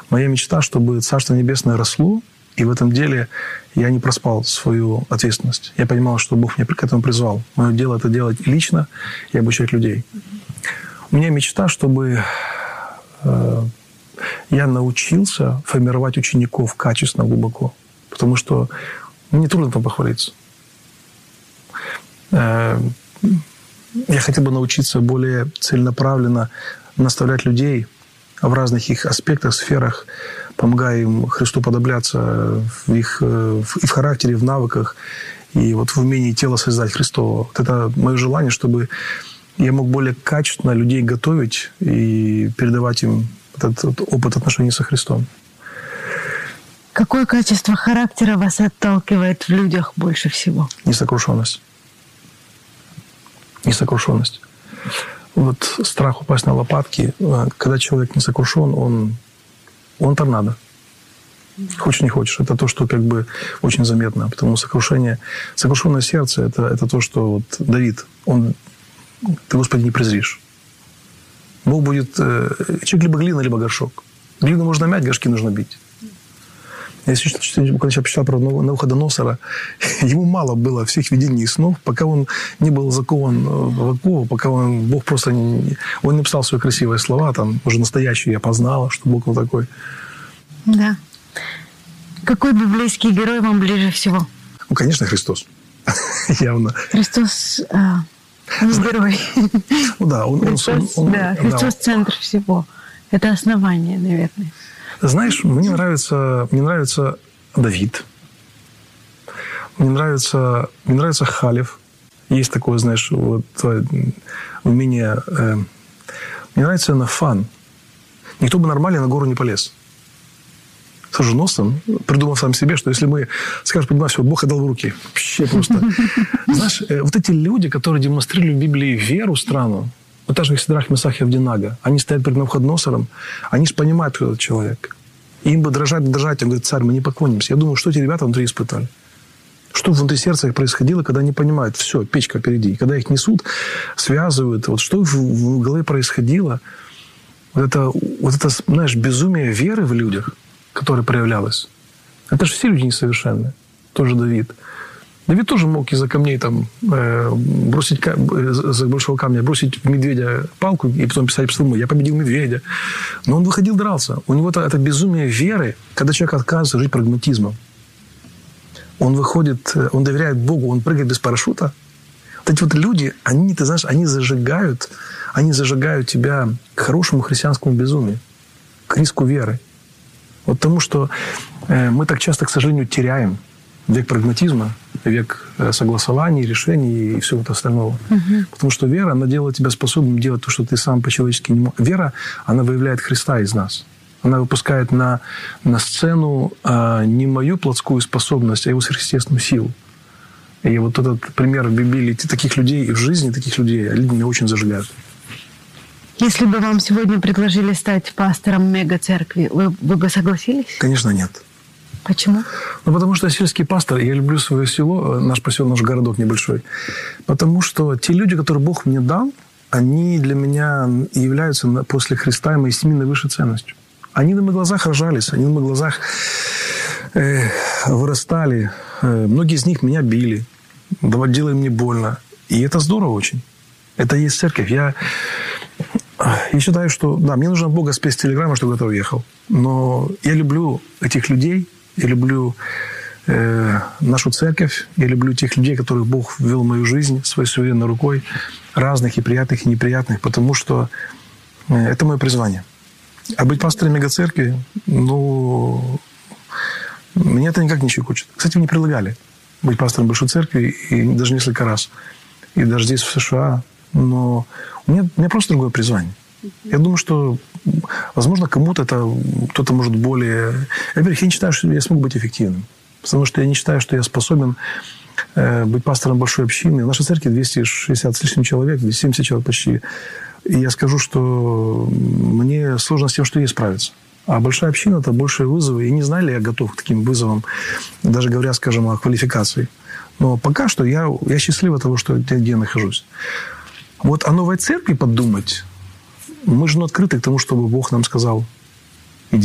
Моя мечта, чтобы Царство Небесное росло, и в этом деле я не проспал свою ответственность. Я понимал, что Бог меня к этому призвал. Мое дело – это делать лично и обучать людей. У меня мечта, чтобы я научился формировать учеников качественно, глубоко. Потому что мне трудно там похвалиться. Я хотел бы научиться более целенаправленно наставлять людей в разных их аспектах, сферах, помогая им Христу подобляться и в характере, и в навыках, и вот в умении тела создать Христово. Вот это мое желание, чтобы я мог более качественно людей готовить и передавать им этот опыт отношений со Христом. Какое качество характера вас отталкивает в людях больше всего? Несокрушенность. Несокрушенность. Вот страх упасть на лопатки. Когда человек не сокрушен, он торнадо. Хочешь, не хочешь. Это то, что как бы очень заметно. Потому сокрушенное сердце – это то, что вот Давид, ты, Господи, не презришь. Бог будет... Человек либо глина, либо горшок. Глину можно мять, горшки нужно бить. Я когда почитал про Навуходоносора, ему мало было всех видений и снов, пока он не был закован в оковы, пока Бог просто он не написал свои красивые слова, там уже настоящие я познала, что Бог вот такой. Да. Какой библейский герой вам ближе всего? Ну, конечно, Христос. Явно. Христос не герой. Ну да, Христос центр всего. Это основание, наверное. Знаешь, мне нравится Давид. Мне нравится Халев. Есть такое, знаешь, вот умение... Мне нравится Нафан. Никто бы нормально на гору не полез. С носом, придумав сам себе, что если мы скажем, понимаешь, что Бог отдал в руки. Вообще просто. Знаешь, вот эти люди, которые демонстрируют в Библии веру странную, вот даже Сидрах, Месах и Авдинага, они стоят перед Навуходоносором, они же понимают, кто этот человек. И им бы дрожать. Он говорит: царь, мы не поклонимся. Я думаю, что эти ребята внутри испытали. Что внутри сердца их происходило, когда они понимают, все, печка впереди. И когда их несут, связывают, вот что в голове происходило, вот это, знаешь, безумие веры в людях, которое проявлялось. Это же все люди несовершенные. Тоже Давид. Давид тоже мог из-за камней там бросить, за большого камня бросить в медведя палку и потом писать псалмы: «Я победил медведя». Но он выходил, дрался. У него это безумие веры, когда человек отказывается жить прагматизмом. Он выходит, он доверяет Богу, он прыгает без парашюта. Вот эти вот люди, они, ты знаешь, они зажигают тебя к хорошему христианскому безумию, к риску веры. Вот потому что мы так часто, к сожалению, теряем век прагматизма, век согласований, решений и всего остального. Потому что вера, она делает тебя способным делать то, что ты сам по-человечески не можешь. Вера, она выявляет Христа из нас. Она выпускает на сцену не мою плотскую способность, а его сверхъестественную силу. И вот этот пример в Библии таких людей и в жизни таких людей, они меня очень зажигают. Если бы вам сегодня предложили стать пастором мега-церкви, вы бы согласились? Конечно, нет. Почему? Ну, потому что я сельский пастор, и я люблю свое село, наш поселок, наш городок небольшой. Потому что те люди, которые Бог мне дал, они для меня являются после Христа и моей семьи наивысшей ценностью. Они на моих глазах рожались, они на моих глазах вырастали. Многие из них меня били, делали мне больно. И это здорово очень. Это и есть церковь. Я считаю, что да, мне нужно Бога спеть с телеграммы, чтобы я уехал. Но я люблю этих людей, я люблю нашу церковь, я люблю тех людей, которых Бог ввел в мою жизнь своей суверенной рукой, разных и приятных, и неприятных, потому что это мое призвание. А быть пастором мегацеркви, ну, мне это никак не щекочет. Кстати, мне предлагали быть пастором большой церкви, и даже несколько раз. И даже здесь, в США. Но у меня просто другое призвание. Я думаю, что, возможно, кто-то может более... Во-первых, я не считаю, что я смогу быть эффективным. Потому что я не считаю, что я способен быть пастором большой общины. В нашей церкви 260 с лишним человек, 270 человек почти. И я скажу, что мне сложно с тем, что есть, справиться. А большая община – это большие вызовы. И не знаю ли я готов к таким вызовам, даже говоря, скажем, о квалификации. Но пока что я счастлив от того, где я нахожусь. Вот о новой церкви подумать, мы же открыты к тому, чтобы Бог нам сказал